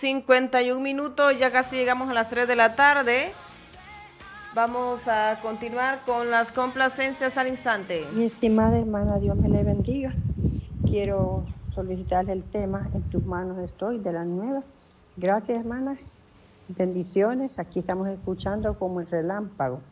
5:51, ya casi llegamos a las 3 de la tarde. Vamos a continuar con las complacencias al instante. Mi estimada hermana, Dios me le bendiga. Quiero solicitarle el tema En tus manos estoy, de la nueva. Gracias, hermana. Bendiciones. Aquí estamos escuchando como el relámpago.